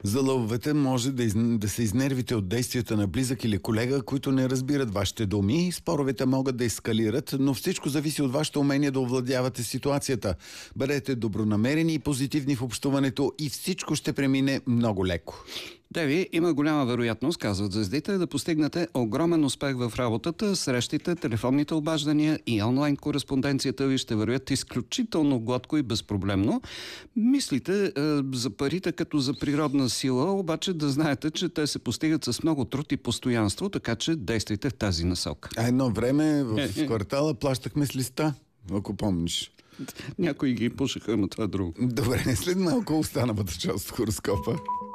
За лъвовете може да се изнервите от действията на близък или колега, които не разбират вашите думи. Споровете могат да ескалират, но всичко зависи от вашето умение да овладявате ситуацията. Бъдете добронамерени и позитивни в общуването и всичко ще премине много леко. Деви, има голяма вероятност, казват звездите, да постигнете огромен успех в работата, срещите, телефонните обаждания и онлайн кореспонденцията ви ще вървят изключително гладко и безпроблемно. Мислите за парите като за природна сила, обаче да знаете, че те се постигат с много труд и постоянство, така че действайте в тази насока. Едно време в квартала плащахме с листа, ако помниш. Някои ги пушаха, но това е друго. Добре, след малко останалата част от хороскопа.